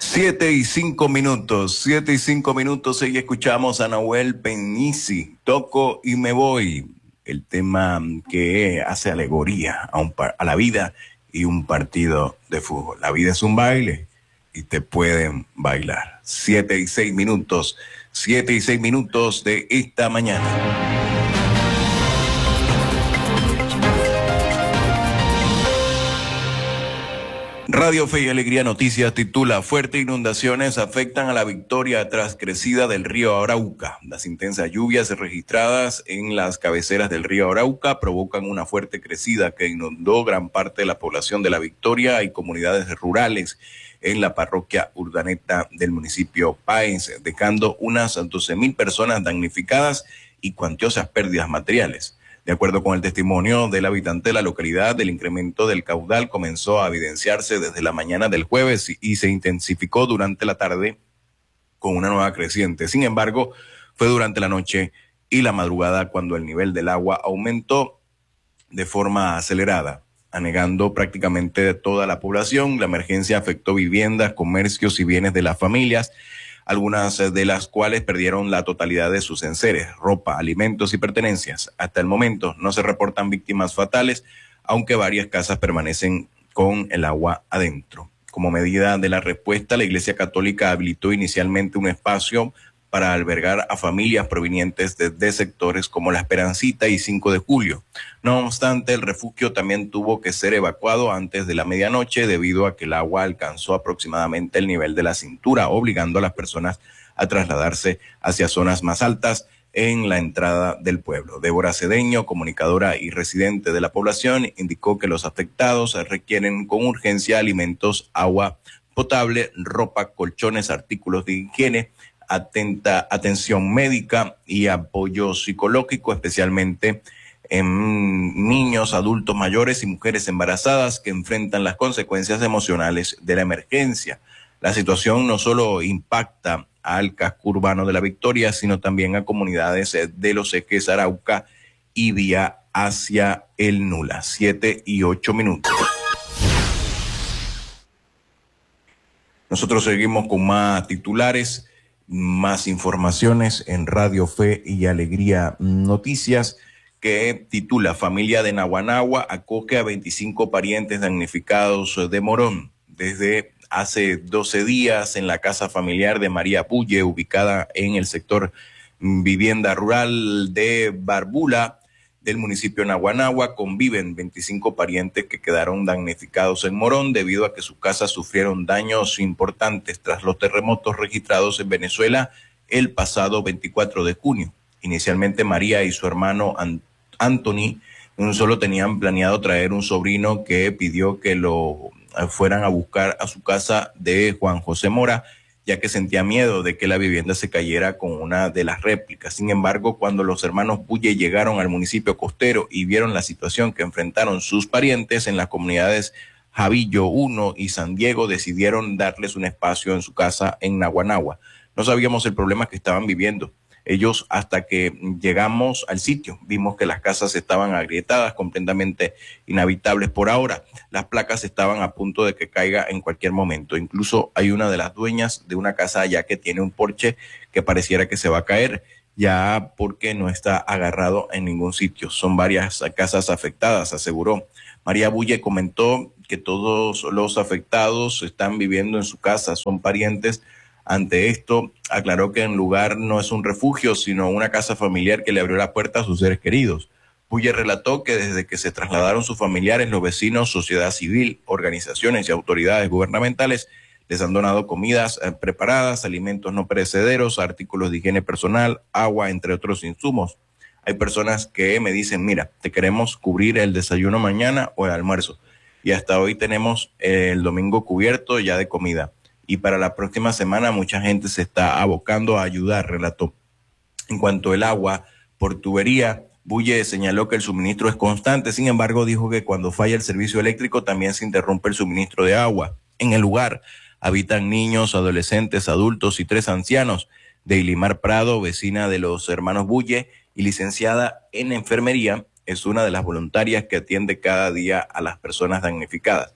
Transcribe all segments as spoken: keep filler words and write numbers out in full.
Siete y cinco minutos, siete y cinco minutos, y escuchamos a Nahuel Penisi, Toco y me voy, el tema que hace alegoría a, un par, a la vida y un partido de fútbol. La vida es un baile y te pueden bailar. Siete y seis minutos, siete y seis minutos de esta mañana. Radio Fe y Alegría Noticias titula: fuertes inundaciones afectan a La Victoria tras crecida del río Arauca. Las intensas lluvias registradas en las cabeceras del río Arauca provocan una fuerte crecida que inundó gran parte de la población de La Victoria y comunidades rurales en la parroquia Urdaneta del municipio Páez, dejando unas doce mil personas damnificadas y cuantiosas pérdidas materiales. De acuerdo con el testimonio del habitante de la localidad, el incremento del caudal comenzó a evidenciarse desde la mañana del jueves y se intensificó durante la tarde con una nueva creciente. Sin embargo, fue durante la noche y la madrugada cuando el nivel del agua aumentó de forma acelerada, anegando prácticamente toda la población. La emergencia afectó viviendas, comercios y bienes de las familias, algunas de las cuales perdieron la totalidad de sus enseres, ropa, alimentos y pertenencias. Hasta el momento no se reportan víctimas fatales, aunque varias casas permanecen con el agua adentro. Como medida de la respuesta, la Iglesia Católica habilitó inicialmente un espacio para albergar a familias provenientes de, de sectores como La Esperancita y cinco de julio. No obstante, el refugio también tuvo que ser evacuado antes de la medianoche debido a que el agua alcanzó aproximadamente el nivel de la cintura, obligando a las personas a trasladarse hacia zonas más altas en la entrada del pueblo. Débora Cedeño, comunicadora y residente de la población, indicó que los afectados requieren con urgencia alimentos, agua potable, ropa, colchones, artículos de higiene, atenta atención médica y apoyo psicológico, especialmente en niños, adultos mayores y mujeres embarazadas que enfrentan las consecuencias emocionales de la emergencia. La situación no solo impacta al casco urbano de La Victoria, sino también a comunidades de los ejes Arauca y vía hacia el Nula. Siete y ocho minutos. Nosotros seguimos con más titulares. Más informaciones en Radio Fe y Alegría Noticias, que titula: familia de Naguanagua acoge a veinticinco parientes damnificados de Morón. Desde hace doce días en la casa familiar de María Bulle, ubicada en el sector vivienda rural de Barbula del municipio de Naguanagua, conviven veinticinco parientes que quedaron damnificados en Morón debido a que sus casas sufrieron daños importantes tras los terremotos registrados en Venezuela el pasado veinticuatro de junio. Inicialmente María y su hermano Anthony solo tenían planeado traer un sobrino que pidió que lo fueran a buscar a su casa de Juan José Mora, ya que sentía miedo de que la vivienda se cayera con una de las réplicas. Sin embargo, cuando los hermanos Bulle llegaron al municipio costero y vieron la situación que enfrentaron sus parientes en las comunidades Javillo uno y San Diego, decidieron darles un espacio en su casa en Naguanagua. No sabíamos el problema que estaban viviendo ellos hasta que llegamos al sitio. Vimos que las casas estaban agrietadas, completamente inhabitables por ahora. Las placas estaban a punto de que caiga en cualquier momento. Incluso hay una de las dueñas de una casa allá que tiene un porche que pareciera que se va a caer, ya porque no está agarrado en ningún sitio. Son varias casas afectadas, aseguró. María Bulle comentó que todos los afectados están viviendo en su casa, son parientes. Ante esto, aclaró que el lugar no es un refugio, sino una casa familiar que le abrió la puerta a sus seres queridos. Bulle relató que desde que se trasladaron sus familiares, los vecinos, sociedad civil, organizaciones y autoridades gubernamentales les han donado comidas eh, preparadas, alimentos no perecederos, artículos de higiene personal, agua, entre otros insumos. Hay personas que me dicen: mira, te queremos cubrir el desayuno mañana o el almuerzo. Y hasta hoy tenemos eh, el domingo cubierto ya de comida. Y para la próxima semana mucha gente se está abocando a ayudar, relató. En cuanto al agua por tubería, Bulle señaló que el suministro es constante. Sin embargo, dijo que cuando falla el servicio eléctrico también se interrumpe el suministro de agua. En el lugar habitan niños, adolescentes, adultos y tres ancianos. Deilimar Prado, vecina de los hermanos Bulle y licenciada en enfermería, es una de las voluntarias que atiende cada día a las personas damnificadas.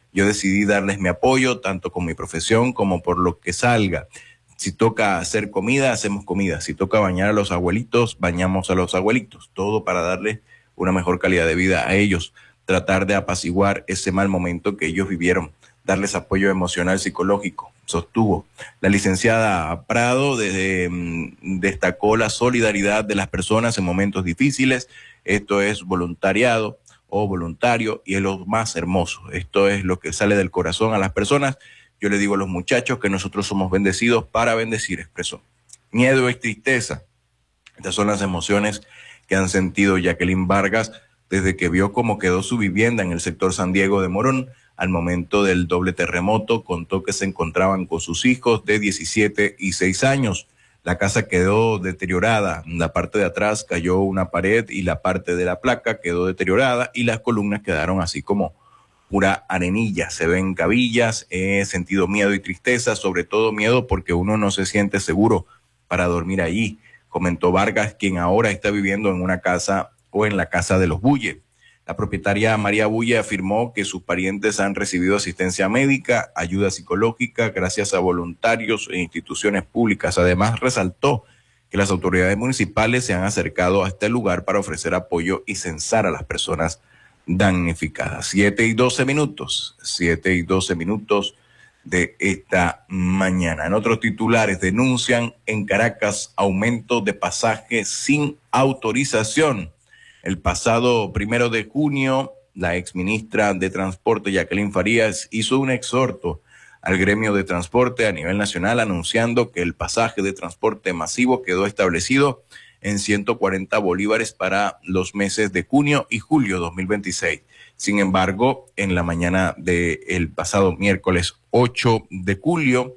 yo decidí darles mi apoyo, tanto con mi profesión como por lo que salga. Si toca hacer comida, hacemos comida. Si toca bañar a los abuelitos, bañamos a los abuelitos. Todo para darles una mejor calidad de vida a ellos. Tratar de apaciguar ese mal momento que ellos vivieron. Darles apoyo emocional, psicológico, sostuvo. La licenciada Prado desde, mmm, destacó la solidaridad de las personas en momentos difíciles. Esto es voluntariado o voluntario y es lo más hermoso. Esto es lo que sale del corazón a las personas. Yo le digo a los muchachos que nosotros somos bendecidos para bendecir, expresó. Miedo y tristeza. Estas son las emociones que han sentido Jacqueline Vargas desde que vio cómo quedó su vivienda en el sector San Diego de Morón. Al momento del doble terremoto, contó que se encontraban con sus hijos de diecisiete y seis años. La casa quedó deteriorada. La parte de atrás cayó una pared y la parte de la placa quedó deteriorada y las columnas quedaron así como pura arenilla. Se ven cabillas. He sentido miedo y tristeza, sobre todo miedo porque uno no se siente seguro para dormir allí, comentó Vargas, quien ahora está viviendo en una casa o en la casa de los Bulle. La propietaria María Bulle afirmó que sus parientes han recibido asistencia médica, ayuda psicológica, gracias a voluntarios e instituciones públicas. Además, resaltó que las autoridades municipales se han acercado a este lugar para ofrecer apoyo y censar a las personas damnificadas. Siete y doce minutos, siete y doce minutos de esta mañana. En otros titulares, denuncian en Caracas aumento de pasajes sin autorización. El pasado primero de junio, la exministra de Transporte, Jacqueline Farías, hizo un exhorto al gremio de transporte a nivel nacional anunciando que el pasaje de transporte masivo quedó establecido en ciento cuarenta bolívares para los meses de junio y julio dos mil veintiséis. Sin embargo, en la mañana del pasado miércoles ocho de julio,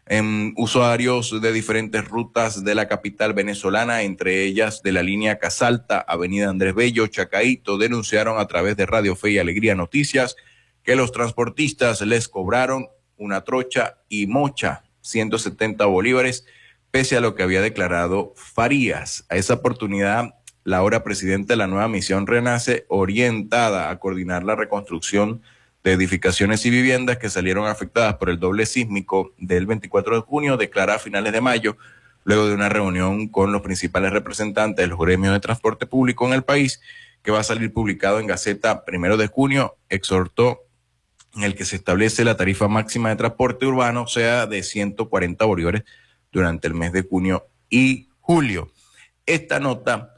en usuarios de diferentes rutas de la capital venezolana, entre ellas de la línea Casalta, Avenida Andrés Bello, Chacaíto, denunciaron a través de Radio Fe y Alegría Noticias que los transportistas les cobraron una trocha y mocha, ciento setenta bolívares, pese a lo que había declarado Farías. A esa oportunidad, la ahora presidenta de la nueva misión Renace, orientada a coordinar la reconstrucción de edificaciones y viviendas que salieron afectadas por el doble sísmico del veinticuatro de junio, declara a finales de mayo, luego de una reunión con los principales representantes de los gremios de transporte público en el país, que va a salir publicado en Gaceta primero de junio, exhortó en el que se establece la tarifa máxima de transporte urbano, sea de ciento cuarenta bolívares durante el mes de junio y julio. Esta nota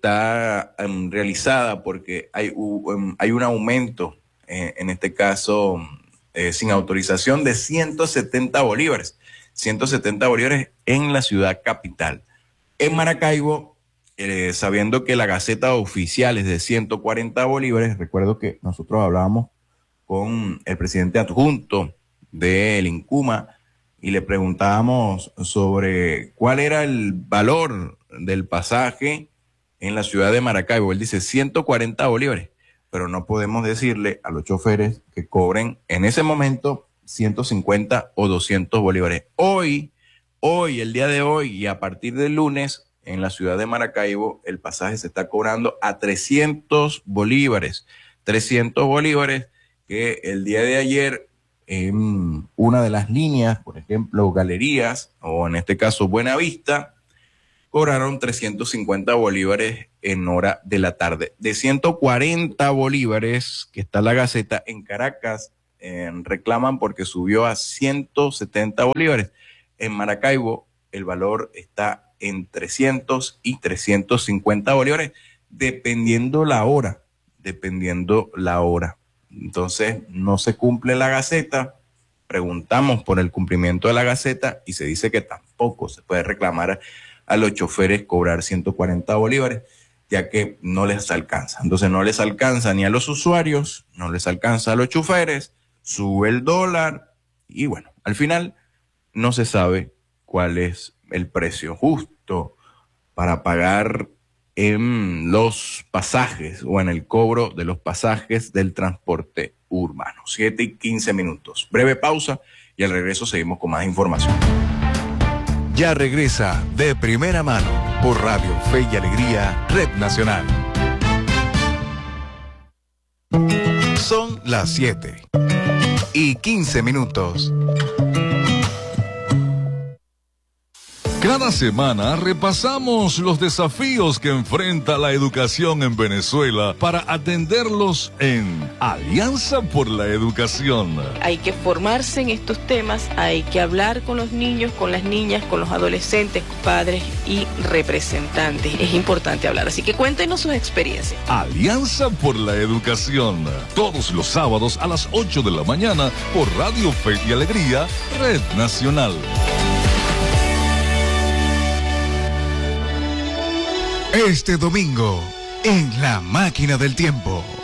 está um, realizada porque hay, um, hay un aumento, eh, en este caso, eh, sin autorización, de ciento setenta bolívares. ciento setenta bolívares en la ciudad capital. En Maracaibo, eh, sabiendo que la Gaceta oficial es de ciento cuarenta bolívares, recuerdo que nosotros hablábamos con el presidente adjunto del INCUMA y le preguntábamos sobre cuál era el valor del pasaje en la ciudad de Maracaibo. Él dice ciento cuarenta bolívares, pero no podemos decirle a los choferes que cobren en ese momento ciento cincuenta o doscientos bolívares. Hoy, hoy, el día de hoy y a partir del lunes, en la ciudad de Maracaibo, el pasaje se está cobrando a trescientos bolívares. trescientos bolívares que el día de ayer en una de las líneas, por ejemplo, Galerías, o en este caso Buenavista, cobraron trescientos cincuenta bolívares en hora de la tarde. De ciento cuarenta bolívares, que está la Gaceta en Caracas, eh, reclaman porque subió a ciento setenta bolívares. En Maracaibo, el valor está en trescientos y trescientos cincuenta bolívares, dependiendo la hora, dependiendo la hora. Entonces, no se cumple la Gaceta, preguntamos por el cumplimiento de la Gaceta y se dice que tampoco se puede reclamar a los choferes cobrar ciento cuarenta bolívares, ya que no les alcanza. Entonces, no les alcanza ni a los usuarios, no les alcanza a los choferes, sube el dólar y bueno, al final no se sabe cuál es el precio justo para pagar en los pasajes o en el cobro de los pasajes del transporte urbano. Siete y quince minutos. Breve pausa y al regreso seguimos con más información. Ya regresa De Primera Mano por Radio Fe y Alegría, Red Nacional. Son las siete y quince minutos. Cada semana repasamos los desafíos que enfrenta la educación en Venezuela para atenderlos en Alianza por la Educación. Hay que formarse en estos temas, hay que hablar con los niños, con las niñas, con los adolescentes, padres y representantes. Es importante hablar, así que cuéntenos sus experiencias. Alianza por la Educación, todos los sábados a las ocho de la mañana por Radio Fe y Alegría, Red Nacional. Este domingo, en La Máquina del Tiempo.